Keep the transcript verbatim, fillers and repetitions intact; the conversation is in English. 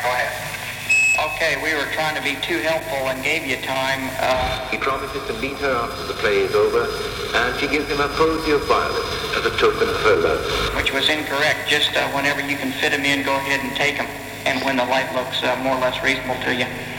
go ahead. Okay, we were trying to be too helpful and gave you time. Uh... He promises to meet her after the play is over, and she gives him a posy of violets as a token of her love. Which was incorrect. Just uh, whenever you can fit them in, go ahead and take them. And when the light looks uh, more or less reasonable to you.